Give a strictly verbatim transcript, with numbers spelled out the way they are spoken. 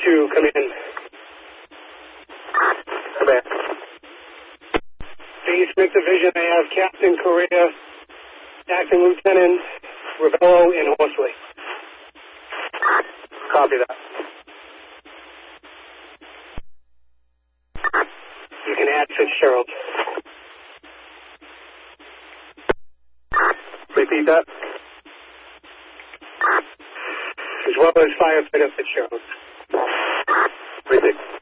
two, come in. Come back. East Mix Division, I have Captain Correa, Acting Lieutenant Ravello, and Horsley. Copy that. You can add Fitzgerald. Repeat that. As well as Firefighter Fitzgerald. Repeat.